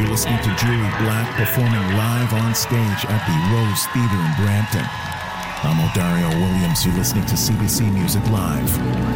listening to Julie Black performing live on stage at the Rose Theater in Brampton. I'm Odario Williams. You're listening to CBC Music Live.